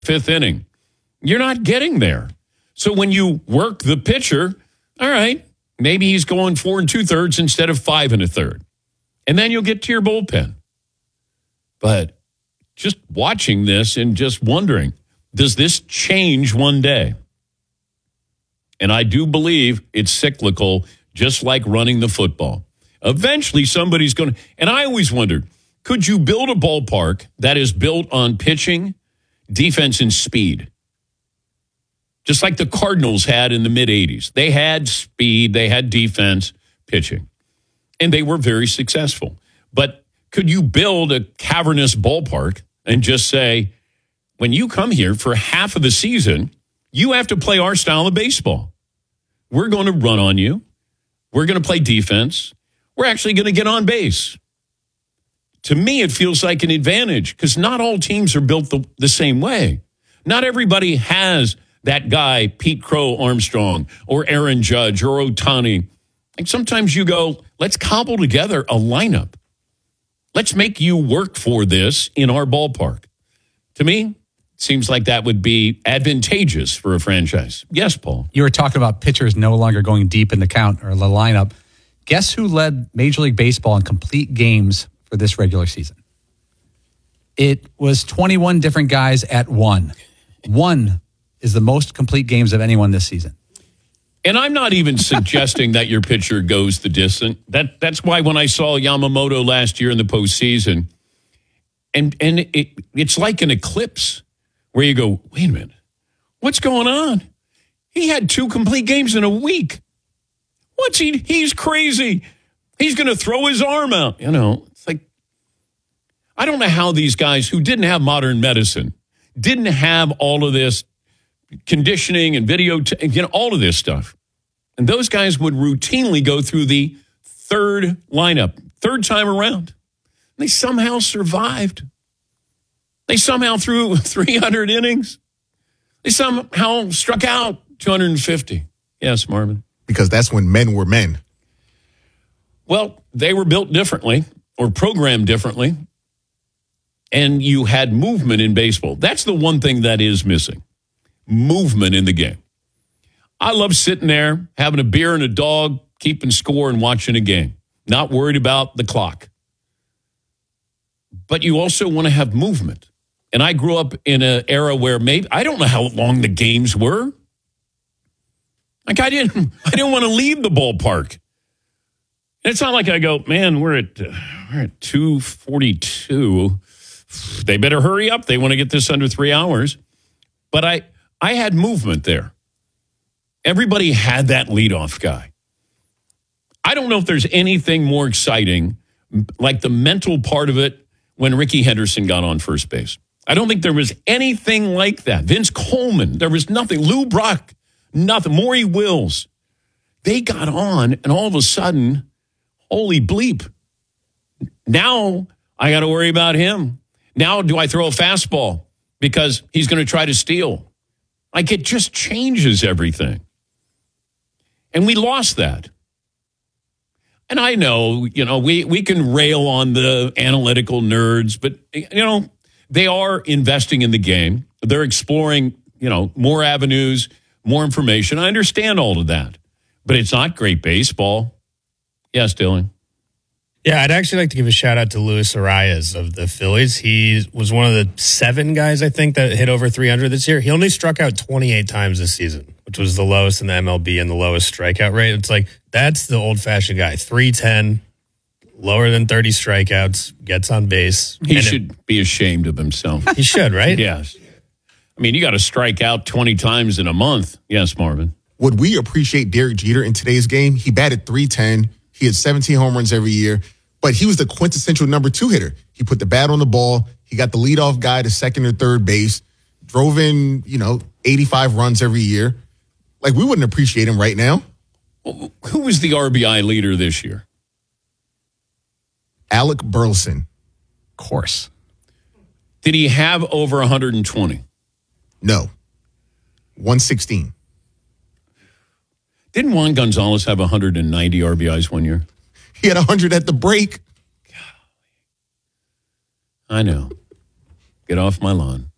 fifth inning. You're not getting there. So when you work the pitcher, all right, maybe he's going 4 2/3 instead of 5 1/3. And then you'll get to your bullpen. But just watching this and just wondering, does this change one day? And I do believe it's cyclical, just like running the football. Eventually, somebody's going to, and I always wondered, could you build a ballpark that is built on pitching, defense, and speed? Just like the Cardinals had in the mid-'80s. They had speed, they had defense, pitching. And they were very successful. But could you build a cavernous ballpark and just say, when you come here for half of the season, you have to play our style of baseball. We're going to run on you. We're going to play defense. We're actually going to get on base. To me, it feels like an advantage because not all teams are built the same way. Not everybody has that guy, Pete Crow Armstrong, or Aaron Judge, or Ohtani. And sometimes you go, let's cobble together a lineup. Let's make you work for this in our ballpark. To me, it seems like that would be advantageous for a franchise. Yes, Paul. You were talking about pitchers no longer going deep in the count or the lineup. Guess who led Major League Baseball in complete games for this regular season? It was 21 different guys at one. One is the most complete games of anyone this season. And I'm not even suggesting that your pitcher goes the distance. That's why when I saw Yamamoto last year in the postseason, and it's like an eclipse where you go, wait a minute, what's going on? He had 2 complete games in a week. He's crazy. He's going to throw his arm out. It's like, I don't know how these guys who didn't have modern medicine, didn't have all of this conditioning and video, all of this stuff. And those guys would routinely go through the third lineup, third time around. They somehow survived. They somehow threw 300 innings. They somehow struck out 250. Yes, Marvin. Because that's when men were men. Well, they were built differently or programmed differently. And you had movement in baseball. That's the one thing that is missing. Movement in the game. I love sitting there, having a beer and a dog, keeping score and watching a game. Not worried about the clock. But you also want to have movement. And I grew up in an era where I don't know how long the games were. Like I didn't want to leave the ballpark. And it's not like I go, man, we're at 2:42. They better hurry up. They want to get this under 3 hours. But I had movement there. Everybody had that leadoff guy. I don't know if there's anything more exciting, like the mental part of it when Ricky Henderson got on first base. I don't think there was anything like that. Vince Coleman, there was nothing. Lou Brock, nothing. Maury Wills. They got on, and all of a sudden, holy bleep. Now I got to worry about him. Now do I throw a fastball because he's going to try to steal? Like it just changes everything. And we lost that. And I know, we can rail on the analytical nerds, but, they are investing in the game. They're exploring, more avenues, more information. I understand all of that, but it's not great baseball. Yes, Dylan. Yeah, I'd actually like to give a shout out to Luis Arias of the Phillies. He was one of the 7 guys, I think, that hit over 300 this year. He only struck out 28 times this season, which was the lowest in the MLB and the lowest strikeout rate. It's like, that's the old-fashioned guy. 310, lower than 30 strikeouts, gets on base. He should be ashamed of himself. He should, right? Yes. I mean, you got to strike out 20 times in a month. Yes, Marvin. Would we appreciate Derek Jeter in today's game? He batted .310. He had 17 home runs every year, but he was the quintessential number 2 hitter. He put the bat on the ball. He got the leadoff guy to second or third base, drove in, 85 runs every year. Like, we wouldn't appreciate him right now. Who was the RBI leader this year? Alec Burleson. Of course. Did he have over 120? No. 116. Didn't Juan Gonzalez have 190 RBIs one year? He had 100 at the break. I know. Get off my lawn.